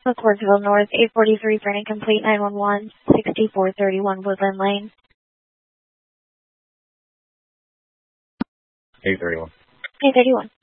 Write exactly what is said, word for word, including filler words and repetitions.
McCordsville North, eight forty-three for an incomplete nine one one, sixty-four thirty-one Woodland Lane. eight thirty-one. eight thirty-one.